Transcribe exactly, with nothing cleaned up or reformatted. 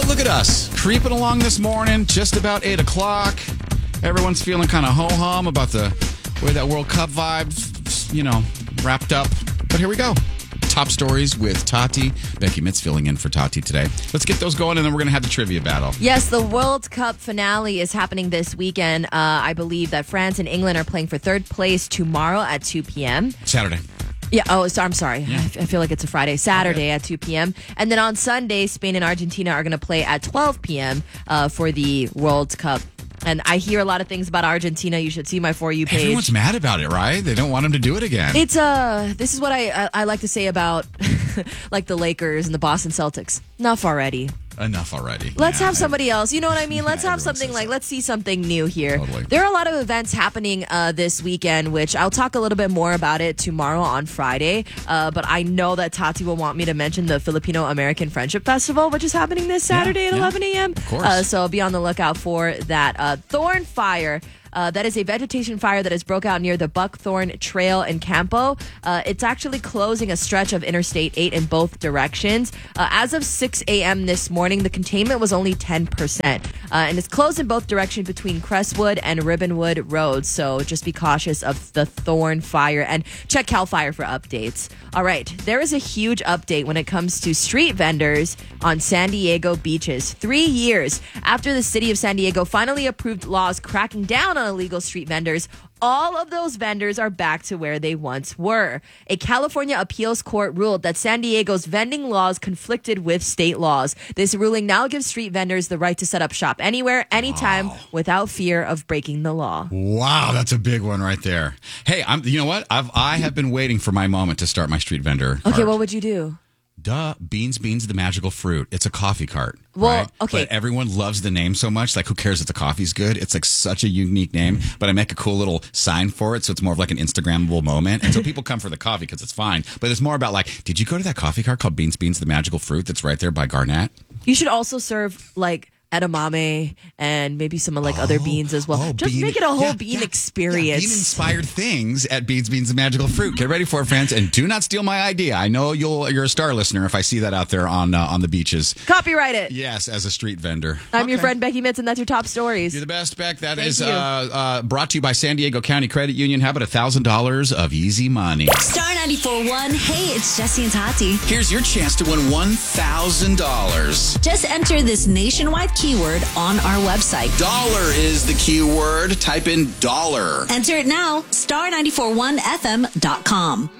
look at us. Creeping along this morning, just about eight o'clock. Everyone's feeling kind of ho-hum about the way that World Cup vibe, you know, wrapped up. But here we go. Top stories with Tati. Becky Mitz filling in for Tati today. Let's get those going, and then we're going to have the trivia battle. Yes, the World Cup finale is happening this weekend. Uh, I believe that France and England are playing for third place tomorrow at two p.m. Saturday. Yeah, oh, so I'm sorry. Yeah. I, f- I feel like it's a Friday. Saturday okay. at two p.m. And then on Sunday, Spain and Argentina are going to play at twelve p.m. Uh, for the World Cup. And I hear a lot of things about Argentina. You should see my For You page. Everyone's mad about it, right? They don't want them to do it again. It's uh, this is what I I, I like to say about like the Lakers and the Boston Celtics. Enough already. Enough already. Let's yeah. have somebody else. You know what I mean? Let's yeah, have something like, that. let's see something new here. Totally. There are a lot of events happening uh, this weekend, which I'll talk a little bit more about it tomorrow on Friday. Uh, but I know that Tati will want me to mention the Filipino-American Friendship Festival, which is happening this Saturday yeah, at yeah. eleven a.m. Of course. Uh, so be on the lookout for that. Uh, Thorn Fire. Uh, that is a vegetation fire that has broke out near the Buckthorn Trail in Campo. Uh, it's actually closing a stretch of Interstate eight in both directions. Uh, as of six a.m. this morning, the containment was only ten percent. Uh, and it's closed in both directions between Crestwood and Ribbonwood Roads. So just be cautious of the Thorn Fire and check CAL FIRE for updates. All right, there is a huge update when it comes to street vendors on San Diego beaches. Three years after the city of San Diego finally approved laws cracking down on illegal street vendors, all of those vendors are back to where they once were. A California appeals court ruled that San Diego's vending laws conflicted with state laws. This ruling now gives street vendors the right to set up shop anywhere, anytime, wow. without fear of breaking the law. Wow, that's a big one right there. Hey, I'm. You know what? I've I have been waiting for my moment to start my street vendor. Okay, cart. what would you do? Duh, Beans Beans the Magical Fruit. It's a coffee cart. Well, right? okay. But everyone loves the name so much. Like, who cares if the coffee's good? It's like such a unique name. But I make a cool little sign for it, so it's more of like an Instagrammable moment. And so people come for the coffee because it's fine. But it's more about like, did you go to that coffee cart called Beans Beans the Magical Fruit that's right there by Garnett? You should also serve like edamame and maybe some like oh, other beans as well. Oh, Just bean, make it a whole yeah, bean yeah, experience. Yeah, bean-inspired things at Beans Beans the Magical Fruit. Get ready for it, friends, and do not steal my idea. I know you'll you're a star listener if I see that out there on uh, on the beaches. Copyright it. Yes, as a street vendor. I'm okay. your friend Becky Mitz, and that's your top stories. You're the best, Beck. That Thank is you. uh, uh, brought to you by San Diego County Credit Union. How about one thousand dollars of easy money? Star ninety-four point one. Hey, it's Jesse and Tati. Here's your chance to win one thousand dollars. Just enter this nationwide keyword on our website. Dollar is the keyword. Type in dollar. Enter it now. star nine four one f m dot com.